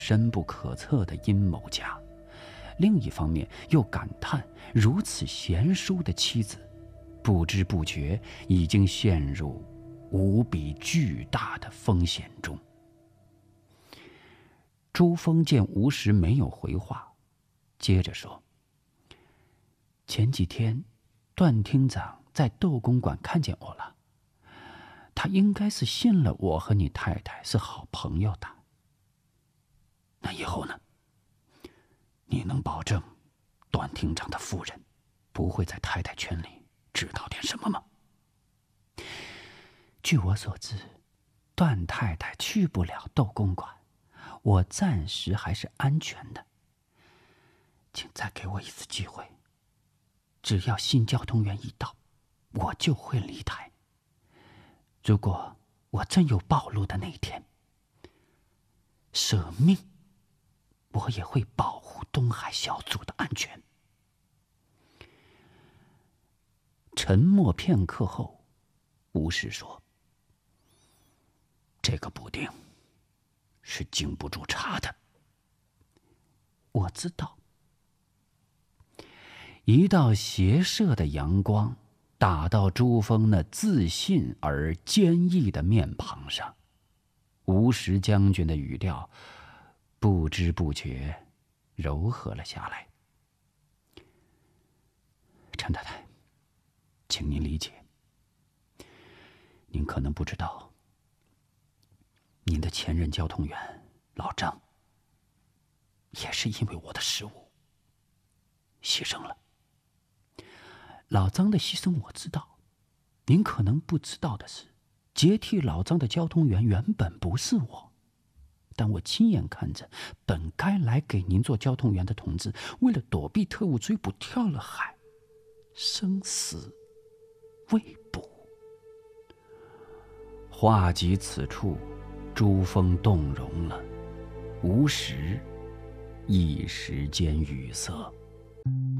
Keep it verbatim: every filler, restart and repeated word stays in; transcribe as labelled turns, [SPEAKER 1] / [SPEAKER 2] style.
[SPEAKER 1] 深不可测的阴谋家，另一方面又感叹如此贤淑的妻子，不知不觉已经陷入无比巨大的风险中。朱峰见吴石没有回话，接着说：“前几天，段厅长在窦公馆看见我了，他应该是信了我和你太太是好朋友的。那以后呢？你能保证段厅长的夫人不会在太太圈里知道点什么吗？”据我所知，段太太去不了窦公馆，我暂时还是安全的。请再给我一次机会，只要新交通员一到，我就会离台。如果我真有暴露的那一天，舍命，我也会保护东海小组的安全。沉默片刻后，吴石说：“这个补丁是经不住查的。”我知道。一道斜射的阳光打到朱峰那自信而坚毅的面庞上，吴石将军的语调不知不觉柔和了下来。陈太太，请您理解，您可能不知道，您的前任交通员老张也是因为我的失误牺牲了。老张的牺牲我知道，您可能不知道的是，接替老张的交通员原本不是我，但我亲眼看着本该来给您做交通员的同志，为了躲避特务追捕跳了海，生死未卜。话及此处，朱峰动容了，吴石一时间语塞。